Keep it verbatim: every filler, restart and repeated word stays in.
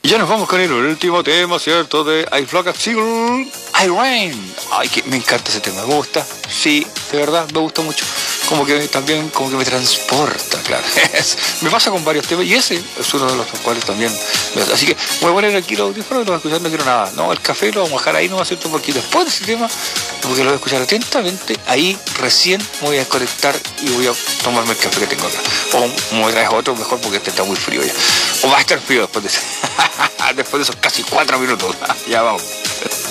Y ya nos vamos con el último tema, ¿cierto? De I Flock at Seagull, I Rain. Ay, que me encanta ese tema, me gusta. Sí, de verdad, me gusta mucho. Como que también, como que me transporta, claro. Me pasa con varios temas y ese es uno de los cuales también. Así que voy a poner aquí los audífonos y los voy a escuchar, no quiero nada. No, el café lo vamos a dejar ahí, no va a ser porque después de ese tema, porque lo voy a escuchar atentamente, ahí recién me voy a desconectar y voy a tomarme el café que tengo acá. O me traes otro mejor porque este está muy frío ya. O va a estar frío después de, ese, después de esos casi cuatro minutos. Ya vamos.